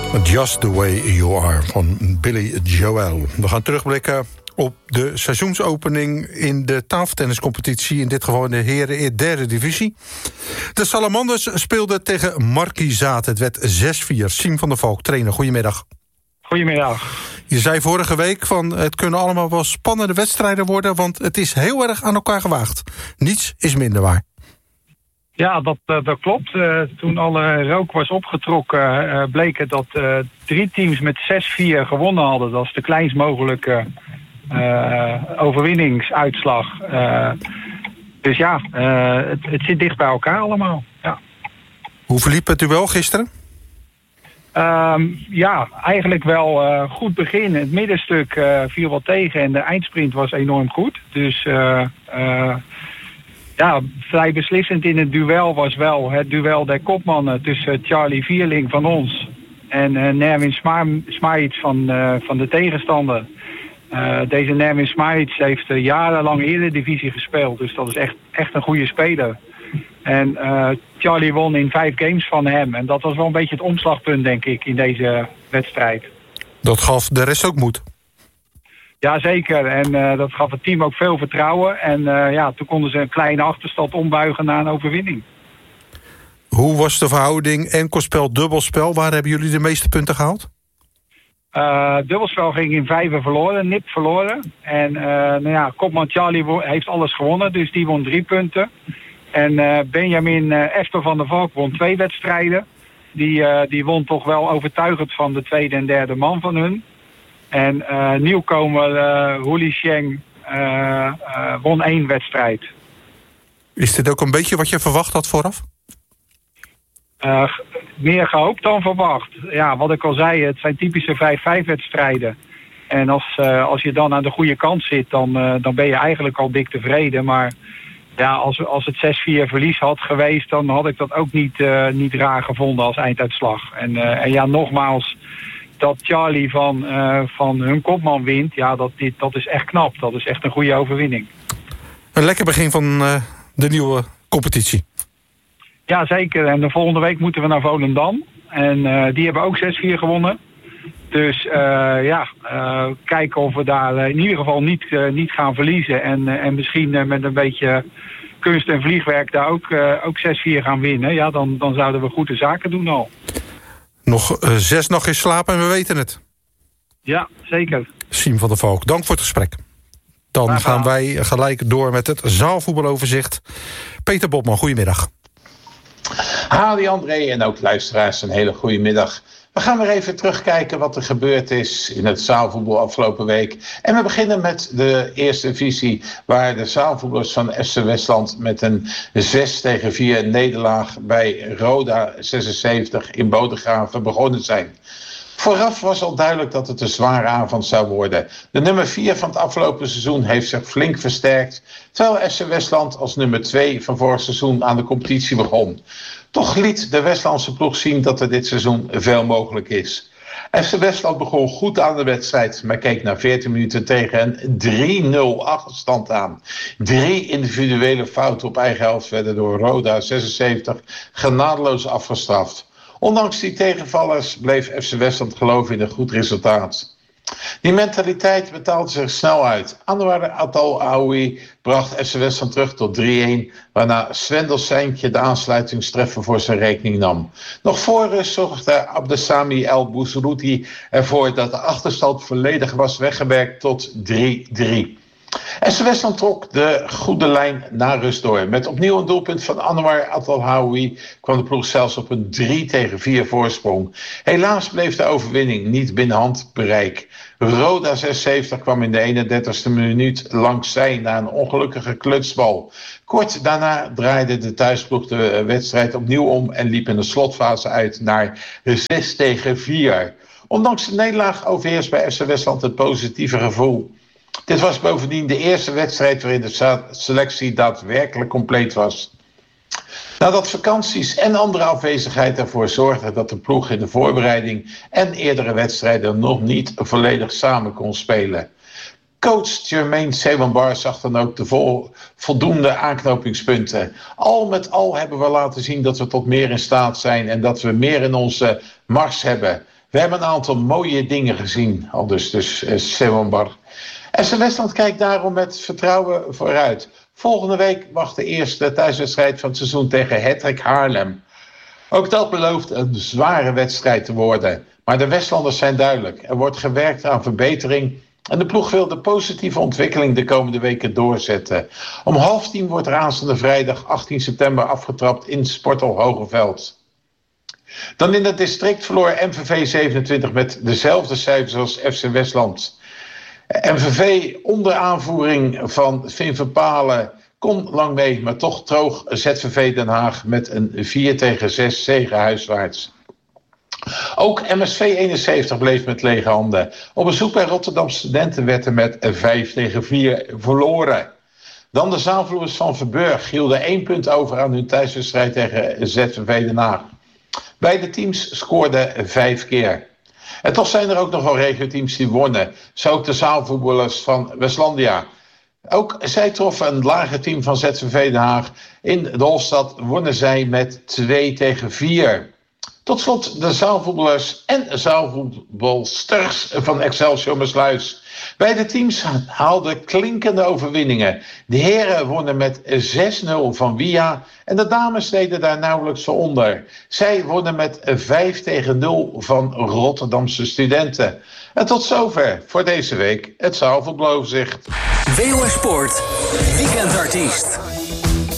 Just the Way You Are van Billy Joel. We gaan terugblikken op de seizoensopening in de tafeltenniscompetitie. In dit geval in de heren derde divisie. De Salamanders speelden tegen Markizaat. Het werd 6-4. Siem van der Valk, trainer. Goedemiddag. Goedemiddag. Je zei vorige week van het kunnen allemaal wel spannende wedstrijden worden, want het is heel erg aan elkaar gewaagd. Niets is minder waar. Ja, dat klopt. Toen alle rook was opgetrokken, bleek het dat 3 teams met 6-4 gewonnen hadden. Dat is de kleinst mogelijke overwinningsuitslag. Dus ja, het zit dicht bij elkaar allemaal. Ja. Hoe verliep het duel gisteren? Ja, eigenlijk wel goed begin. Het middenstuk viel wat tegen en de eindsprint was enorm goed. Dus ja, vrij beslissend in het duel was wel het duel der kopmannen tussen Charlie Vierling van ons en Nermin Smajic van de tegenstander. Deze Nermin Smajic heeft jarenlang Eredivisie gespeeld, dus dat is echt een goede speler. En Charlie won in 5 games van hem. En dat was wel een beetje het omslagpunt, denk ik, in deze wedstrijd. Dat gaf de rest ook moed. Jazeker. En dat gaf het team ook veel vertrouwen. En ja, toen konden ze een kleine achterstand ombuigen naar een overwinning. Hoe was de verhouding enkelspel, dubbelspel? Waar hebben jullie de meeste punten gehaald? Dubbelspel ging in 5 verloren, nip verloren. En nou ja, kopman Charlie heeft alles gewonnen, dus die won 3 punten. En Benjamin Esper van der Valk won 2 wedstrijden. Die won toch wel overtuigend van de tweede en derde man van hun. En nieuwkomer Huli Sheng won 1 wedstrijd. Is dit ook een beetje wat je verwacht had vooraf? Meer gehoopt dan verwacht. Ja, wat ik al zei, het zijn typische 5-5 wedstrijden. En als je dan aan de goede kant zit, dan ben je eigenlijk al dik tevreden. Maar ja, als het 6-4 verlies had geweest, dan had ik dat ook niet raar gevonden als einduitslag. En ja, nogmaals, dat Charlie van hun kopman wint, ja, dat is echt knap. Dat is echt een goede overwinning. Een lekker begin van de nieuwe competitie. Ja, zeker. En de volgende week moeten we naar Volendam. En die hebben ook 6-4 gewonnen. Dus kijken of we daar in ieder geval niet gaan verliezen. En misschien met een beetje kunst en vliegwerk daar ook 6-4 gaan winnen. Ja, dan zouden we goede zaken doen al. Nog 6 nachtjes slapen en we weten het. Ja, zeker. Siem van der Valk, dank voor het gesprek. Dan gaan wij gelijk door met het zaalvoetbaloverzicht. Peter Botman, goedemiddag. Hali André en ook luisteraars, een hele goede middag. We gaan weer even terugkijken wat er gebeurd is in het zaalvoetbal afgelopen week. En we beginnen met de eerste divisie, waar de zaalvoetballers van FC Westland met een 6-4 nederlaag bij Roda 76 in Bodegraven begonnen zijn. Vooraf was al duidelijk dat het een zware avond zou worden. De nummer 4 van het afgelopen seizoen heeft zich flink versterkt, terwijl FC Westland als nummer 2 van vorig seizoen aan de competitie begon. Toch liet de Westlandse ploeg zien dat er dit seizoen veel mogelijk is. FC Westland begon goed aan de wedstrijd, maar keek na 14 minuten tegen een 3-0 achterstand aan. 3 individuele fouten op eigen helft werden door Roda 76 genadeloos afgestraft. Ondanks die tegenvallers bleef FC Westland geloven in een goed resultaat. Die mentaliteit betaalde zich snel uit. Anwar Atal Aoui bracht FC Westland terug tot 3-1... waarna Swendel Seintje de aansluitingstreffer voor zijn rekening nam. Nog voor rust zorgde Abdesami El Bouzrouti ervoor dat de achterstand volledig was weggewerkt tot 3-3. FC Westland trok de goede lijn na rust door. Met opnieuw een doelpunt van Anwar Atalhaoui kwam de ploeg zelfs op een 3-4 voorsprong. Helaas bleef de overwinning niet binnen handbereik. Roda 76 kwam in de 31ste minuut langs zij na een ongelukkige klutsbal. Kort daarna draaide de thuisploeg de wedstrijd opnieuw om en liep in de slotfase uit naar 6-4. Ondanks de nederlaag overheerst bij FC Westland het positieve gevoel. Dit was bovendien de eerste wedstrijd waarin de selectie daadwerkelijk compleet was. Nadat vakanties en andere afwezigheid ervoor zorgden dat de ploeg in de voorbereiding en eerdere wedstrijden nog niet volledig samen kon spelen. Coach Jermaine Sewanbar zag dan ook de voldoende aanknopingspunten. Al met al hebben we laten zien dat we tot meer in staat zijn en dat we meer in onze mars hebben. We hebben een aantal mooie dingen gezien, aldus dus Semonbar. FC Westland kijkt daarom met vertrouwen vooruit. Volgende week wacht de eerste thuiswedstrijd van het seizoen tegen Hattrick Haarlem. Ook dat belooft een zware wedstrijd te worden. Maar de Westlanders zijn duidelijk. Er wordt gewerkt aan verbetering. En de ploeg wil de positieve ontwikkeling de komende weken doorzetten. Om 9:30 wordt er aanstaande vrijdag 18 september afgetrapt in Sporthal Hogeveld. Dan in het district verloor MVV 27 met dezelfde cijfers als FC Westland. MVV onder aanvoering van Finn Verpalen kon lang mee, maar toch droog ZVV Den Haag met een 4-6 zege huiswaarts. Ook MSV 71 bleef met lege handen. Op bezoek bij Rotterdam Studenten werd er met 5-4 verloren. Dan de zaalvloers van Verburg hielden 1 punt over aan hun thuiswedstrijd tegen ZVV Den Haag. Beide teams scoorden 5 keer. En toch zijn er ook nog wel regioteams die wonnen. Zo ook de zaalvoetballers van Westlandia. Ook zij troffen een lager team van ZVV Den Haag. In de Hofstad wonnen zij met 2-4. Tot slot de zaalvoetballers en zaalvoetbalsters van Excelsior Maasluis. Beide teams haalden klinkende overwinningen. De heren wonnen met 6-0 van Via en de dames deden daar nauwelijks zo onder. Zij wonnen met 5-0 van Rotterdamse Studenten. En tot zover voor deze week het zaalvoetbaloverzicht. WOS Sport, weekendartiest.